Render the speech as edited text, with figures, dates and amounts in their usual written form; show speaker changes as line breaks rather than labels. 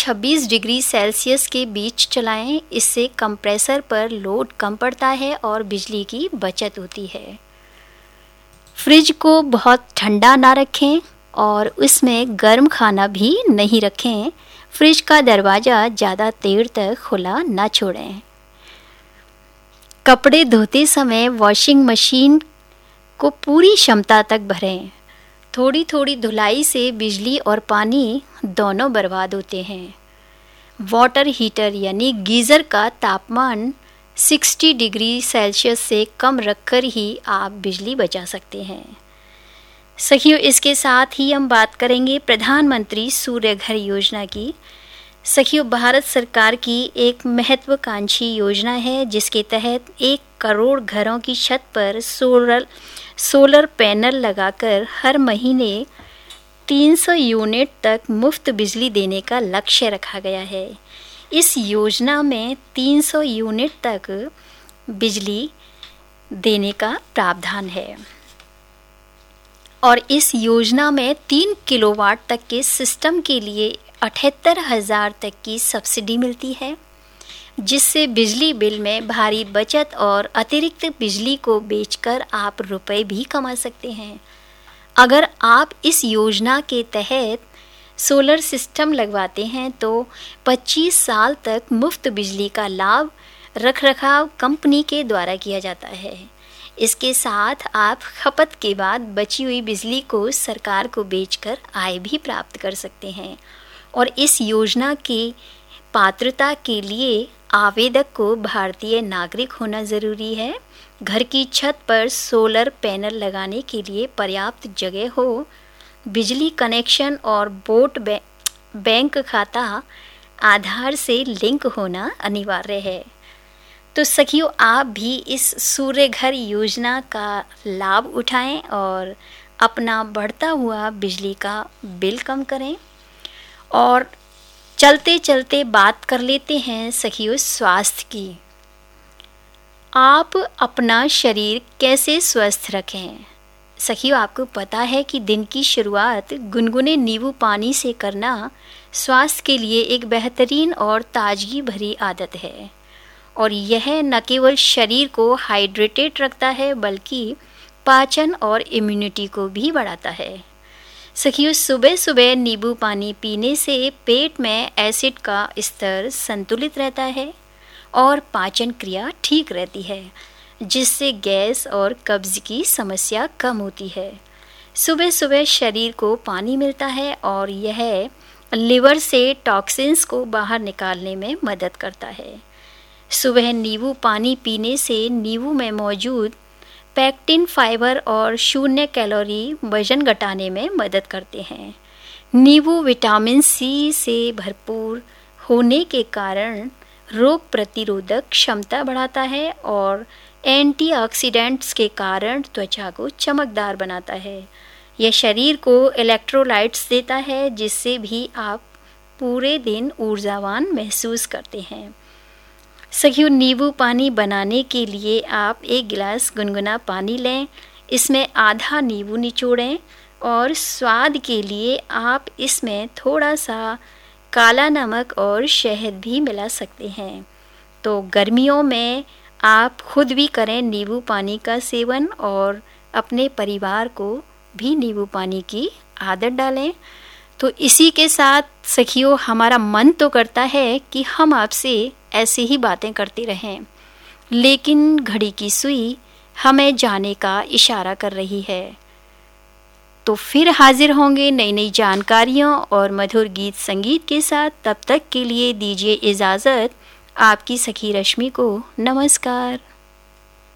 26 degree Celsius के बीच चलाएं। इससे कंप्रेसर पर लोड कम पड़ता है और बिजली की बचत होती है। फ्रिज को बहुत ठंडा ना रखें और उसमें गर्म खाना भी नहीं रखें। फ्रिज का दरवाज़ा ज़्यादा देर तक खुला ना छोड़ें। कपड़े धोते समय वॉशिंग मशीन को पूरी क्षमता तक भरें। थोड़ी थोड़ी धुलाई से बिजली और पानी दोनों बर्बाद होते हैं। वाटर हीटर यानी गीज़र का तापमान 60 डिग्री सेल्सियस से कम रखकर ही आप बिजली बचा सकते हैं। सखियों, इसके साथ ही हम बात करेंगे प्रधानमंत्री सूर्य घर योजना की। सखियों, भारत सरकार की एक महत्वाकांक्षी योजना है जिसके तहत 1 करोड़ घरों की छत पर सोलर पैनल लगाकर हर महीने 300 यूनिट तक मुफ्त बिजली देने का लक्ष्य रखा गया है। इस योजना में 300 यूनिट तक बिजली देने का प्रावधान है और इस योजना में 3 किलोवाट तक के सिस्टम के लिए 78,000 तक की सब्सिडी मिलती है, जिससे बिजली बिल में भारी बचत और अतिरिक्त बिजली को बेचकर आप रुपए भी कमा सकते हैं। अगर आप इस योजना के तहत सोलर सिस्टम लगवाते हैं तो 25 साल तक मुफ्त बिजली का लाभ रखरखाव कंपनी के द्वारा किया जाता है। इसके साथ आप खपत के बाद बची हुई बिजली को सरकार को बेचकर आय भी प्राप्त कर सकते हैं। और इस योजना की पात्रता के लिए आवेदक को भारतीय नागरिक होना ज़रूरी है। घर की छत पर सोलर पैनल लगाने के लिए पर्याप्त जगह हो, बिजली कनेक्शन और वोट बैंक खाता आधार से लिंक होना अनिवार्य है। तो सखियों, आप भी इस सूर्य घर योजना का लाभ उठाएं और अपना बढ़ता हुआ बिजली का बिल कम करें। और चलते चलते बात कर लेते हैं सखियों स्वास्थ्य की। आप अपना शरीर कैसे स्वस्थ रखें? सखियों, आपको पता है कि दिन की शुरुआत गुनगुने नींबू पानी से करना स्वास्थ्य के लिए एक बेहतरीन और ताजगी भरी आदत है और यह न केवल शरीर को हाइड्रेटेड रखता है बल्कि पाचन और इम्यूनिटी को भी बढ़ाता है। सखियों, सुबह सुबह नींबू पानी पीने से पेट में एसिड का स्तर संतुलित रहता है और पाचन क्रिया ठीक रहती है, जिससे गैस और कब्ज की समस्या कम होती है। सुबह सुबह शरीर को पानी मिलता है और यह लिवर से टॉक्सिन्स को बाहर निकालने में मदद करता है। सुबह नींबू पानी पीने से नींबू में मौजूद पैक्टिन, फाइबर और 0 कैलोरी वजन घटाने में मदद करते हैं। नींबू विटामिन सी से भरपूर होने के कारण रोग प्रतिरोधक क्षमता बढ़ाता है और एंटीऑक्सीडेंट्स के कारण त्वचा को चमकदार बनाता है। यह शरीर को इलेक्ट्रोलाइट्स देता है, जिससे भी आप पूरे दिन ऊर्जावान महसूस करते हैं। सखियों, नींबू पानी बनाने के लिए आप 1 गिलास गुनगुना पानी लें, इसमें आधा नींबू निचोड़ें और स्वाद के लिए आप इसमें थोड़ा सा काला नमक और शहद भी मिला सकते हैं। तो गर्मियों में आप खुद भी करें नींबू पानी का सेवन और अपने परिवार को भी नींबू पानी की आदत डालें। तो इसी के साथ सखियों, हमारा मन तो करता है कि हम आपसे ऐसे ही बातें करते रहें, लेकिन घड़ी की सुई हमें जाने का इशारा कर रही है। तो फिर हाजिर होंगे नई नई जानकारियों और मधुर गीत संगीत के साथ। तब तक के लिए दीजिए इजाज़त। आपकी सखी रश्मि को नमस्कार।